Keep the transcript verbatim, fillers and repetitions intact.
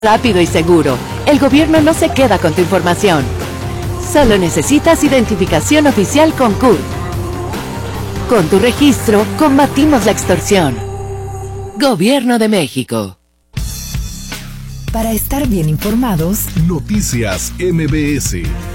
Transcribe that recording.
Rápido y seguro. El gobierno no se queda con tu información. Solo necesitas identificación oficial con C U R. Con tu registro, combatimos la extorsión. Gobierno de México. Para estar bien informados, Noticias M B S.